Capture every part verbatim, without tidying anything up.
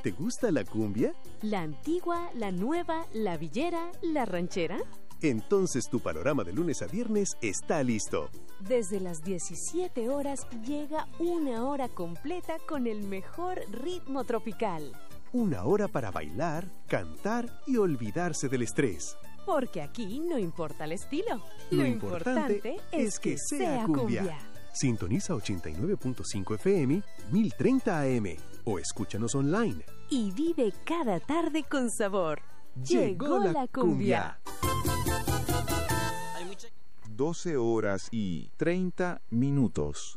¿Te gusta la cumbia? ¿La antigua, la nueva, la villera, la ranchera? Entonces tu panorama de lunes a viernes está listo. Desde las diecisiete horas llega una hora completa con el mejor ritmo tropical. Una hora para bailar, cantar y olvidarse del estrés. Porque aquí no importa el estilo. Lo, Lo importante, importante es que, que sea cumbia. cumbia. Sintoniza ochenta y nueve punto cinco F M, mil treinta A M o escúchanos online. Y vive cada tarde con sabor. Llegó, Llegó la cumbia. doce horas y treinta minutos.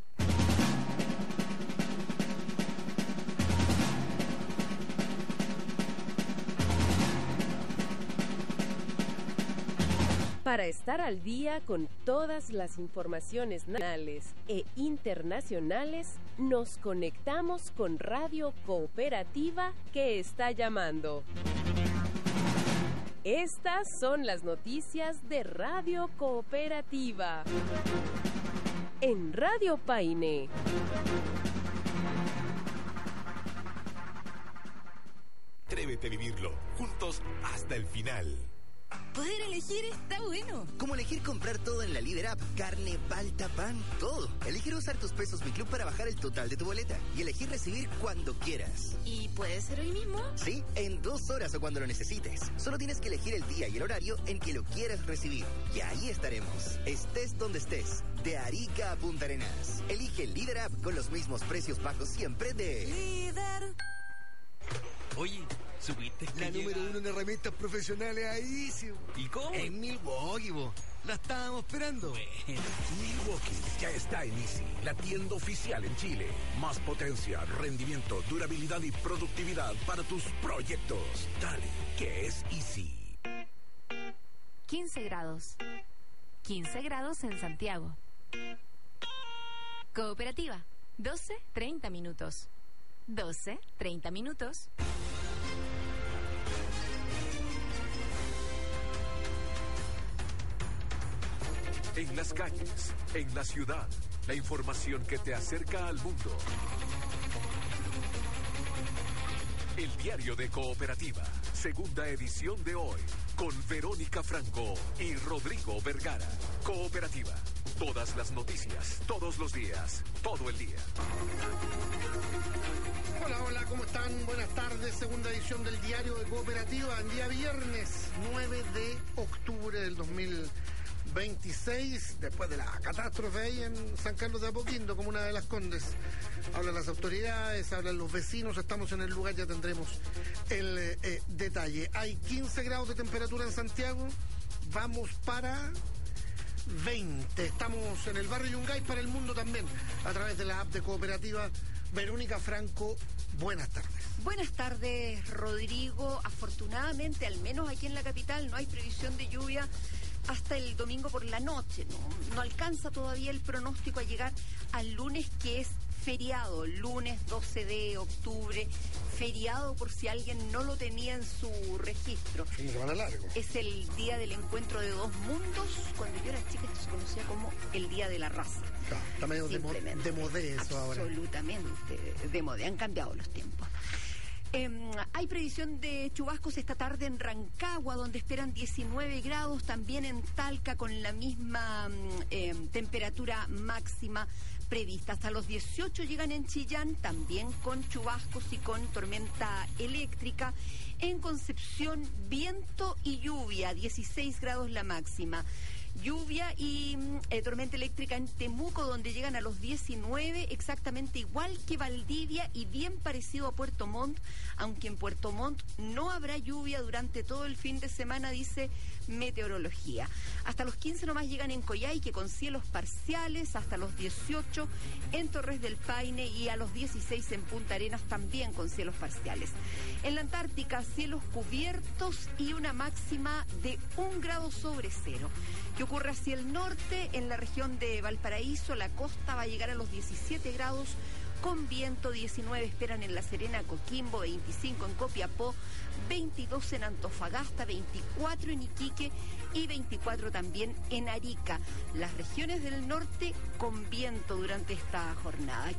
Para estar al día con todas las informaciones nacionales e internacionales, nos conectamos con Radio Cooperativa que está llamando. Estas son las noticias de Radio Cooperativa. En Radio Paine. Atrévete a vivirlo, juntos hasta el final. Poder elegir está bueno. Como elegir comprar todo en la Líder App. Carne, palta, pan, todo. Elegir usar tus pesos Mi Club para bajar el total de tu boleta. Y elegir recibir cuando quieras. ¿Y puede ser hoy mismo? Sí, en dos horas o cuando lo necesites. Solo tienes que elegir el día y el horario en que lo quieras recibir. Y ahí estaremos. Estés donde estés. De Arica a Punta Arenas. Elige el Líder App con los mismos precios bajos siempre de... Líder. Oye, ¿supiste que la llega... número uno en herramientas profesionales ahí, sí. ¿Y cómo? En Milwaukee, bo. La estábamos esperando. Bueno. Milwaukee ya está en Easy, la tienda oficial en Chile. Más potencia, rendimiento, durabilidad y productividad para tus proyectos. Dale, que es Easy. quince grados. quince grados en Santiago. Cooperativa. doce, treinta minutos. doce, treinta minutos. En las calles, en la ciudad, la información que te acerca al mundo. El diario de Cooperativa, segunda edición de hoy, con Verónica Franco y Rodrigo Vergara. Cooperativa, todas las noticias, todos los días, todo el día. Hola, hola, ¿cómo están? Buenas tardes, segunda edición del diario de Cooperativa, en día viernes nueve de octubre del dos mil veintiséis, después de la catástrofe ahí en San Carlos de Apoquindo, comuna de Las Condes. Hablan las autoridades, hablan los vecinos, estamos en el lugar, ya tendremos el eh, detalle. Hay quince grados de temperatura en Santiago, vamos para veinte. Estamos en el barrio Yungay para el mundo también, a través de la app de Cooperativa. Verónica Franco, buenas tardes. Buenas tardes, Rodrigo. Afortunadamente, al menos aquí en la capital, no hay previsión de lluvia hasta el domingo por la noche. No, no alcanza todavía el pronóstico a llegar al lunes, que es feriado, lunes doce de octubre, feriado por si alguien no lo tenía en su registro. Fin de semana largo. Es el día del encuentro de dos mundos. Cuando yo era chica esto se conocía como el día de la raza. Claro, está medio de, mo de modé eso ahora. Absolutamente, de modé, han cambiado los tiempos. Eh, hay previsión de chubascos esta tarde en Rancagua, donde esperan diecinueve grados, también en Talca con la misma eh, temperatura máxima prevista. Hasta los dieciocho llegan en Chillán, también con chubascos y con tormenta eléctrica. En Concepción, viento y lluvia, dieciséis grados la máxima. Lluvia y eh, tormenta eléctrica en Temuco, donde llegan a los diecinueve, exactamente igual que Valdivia y bien parecido a Puerto Montt, aunque en Puerto Montt no habrá lluvia durante todo el fin de semana, dice Meteorología. Hasta los quince nomás llegan en Coyhaique con cielos parciales, hasta los dieciocho en Torres del Paine y a los dieciséis en Punta Arenas también con cielos parciales. En la Antártica, cielos cubiertos y una máxima de un grado sobre cero. ¿Qué ocurre hacia el norte? En la región de Valparaíso, la costa va a llegar a los diecisiete grados con viento. Diecinueve esperan en La Serena, Coquimbo, veinticinco en Copiapó, veintidós en Antofagasta, veinticuatro en Iquique y veinticuatro también en Arica. Las regiones del norte con viento durante esta jornada.